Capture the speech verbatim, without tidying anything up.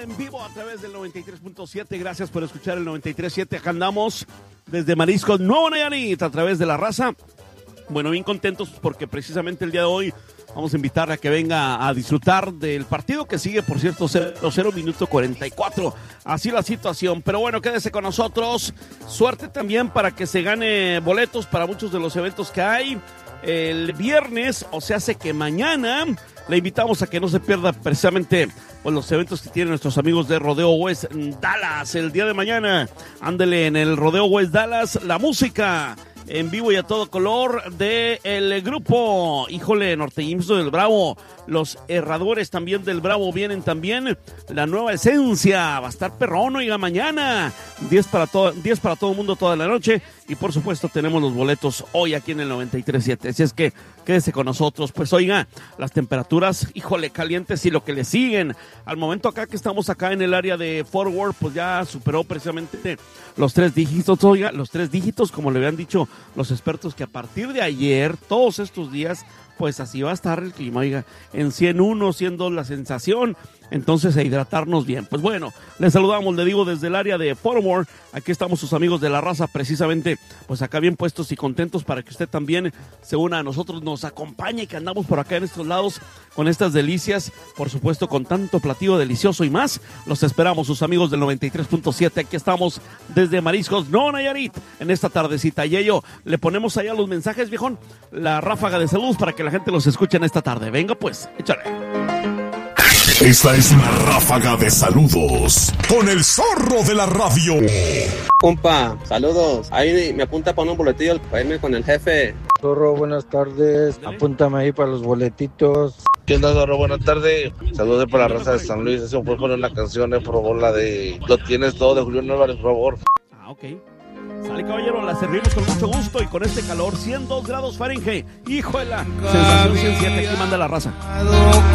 en vivo a través del noventa y tres punto siete. Gracias por escuchar el noventa y tres punto siete. Acá andamos desde Mariscos, Nuevo Nayarit, a través de La Raza. Bueno, bien contentos porque precisamente el día de hoy vamos a invitarle a que venga a disfrutar del partido que sigue, por cierto, cero cero, minuto cuarenta y cuatro. Así la situación. Pero bueno, quédese con nosotros. Suerte también para que se gane boletos para muchos de los eventos que hay el viernes, o sea, hace que mañana le invitamos a que no se pierda precisamente pues, los eventos que tienen nuestros amigos de Rodeo West Dallas el día de mañana. Ándele en el Rodeo West Dallas, la música en vivo y a todo color de el grupo, híjole, Norteñismo del Bravo, los Herradores también del Bravo vienen también, la nueva esencia, va a estar perrón, oiga, mañana, diez para todo, diez para todo el mundo toda la noche, y por supuesto tenemos los boletos hoy aquí en el noventa y tres punto siete, así es que quédese con nosotros. Pues oiga, las temperaturas, híjole, calientes y lo que le siguen, al momento acá que estamos acá en el área de Fort Worth, pues ya superó precisamente los tres dígitos, oiga, los tres dígitos, como le habían dicho los expertos, que a partir de ayer, todos estos días, pues así va a estar el clima, oiga, en cien uno, cien dos la sensación, entonces a hidratarnos bien. Pues bueno, les saludamos, le digo, desde el área de Fort Worth, aquí estamos sus amigos de La Raza, precisamente, pues acá bien puestos y contentos para que usted también se una a nosotros, nos acompañe, que andamos por acá en estos lados con estas delicias, por supuesto con tanto platillo delicioso y más. Los esperamos, sus amigos del noventa y tres punto siete, aquí estamos desde Mariscos, Nuevo Nayarit, en esta tardecita. Y ello, le ponemos allá los mensajes, viejón, la ráfaga de saludos para que la gente los escuche en esta tarde. Venga pues, échale. Esta es una ráfaga de saludos con el zorro de la radio. Compa, saludos. Ahí me apunta para un boletillo para irme con el jefe. Zorro, buenas tardes. Apúntame ahí para los boletitos. ¿Qué onda, Zorro? Buenas tardes. Saludos para la raza de San Luis. Eso fue poner una canción, eh, por favor, la de Lo Tienes Todo de Julián Álvarez, por favor. Ah, ok. Sale, caballero, la servimos con mucho gusto y con este calor, ciento dos grados Fahrenheit. Híjole, sensación ciento siete, aquí manda La Raza.